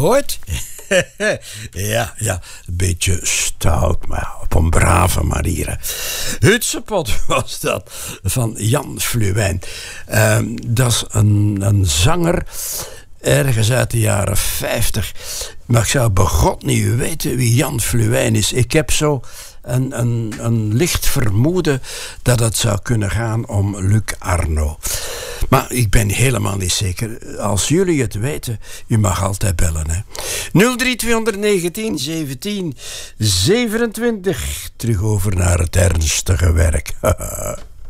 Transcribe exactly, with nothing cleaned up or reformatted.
gehoord? ja, ja, een beetje stout, maar op een brave manier. Hutsepot was dat, van Jan Fluwijn. Uh, dat is een, een zanger, ergens uit de jaren vijftig. Maar ik zou begot niet weten wie Jan Fluwijn is. Ik heb zo een, een, een licht vermoeden dat het zou kunnen gaan om Luc Arno. Maar ik ben helemaal niet zeker. Als jullie het weten, u mag altijd bellen. Hè. nul drie tweehonderdnegentien zeventien zevenentwintig. Terug over naar het ernstige werk.